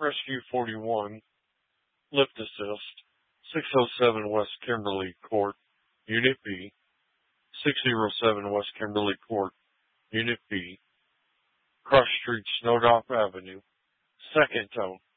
Rescue 41, Lift Assist, 607 West Kimberly Court, Unit B, 607 West Kimberly Court, Unit B, Cross Street, Snowdrop Avenue, second tone.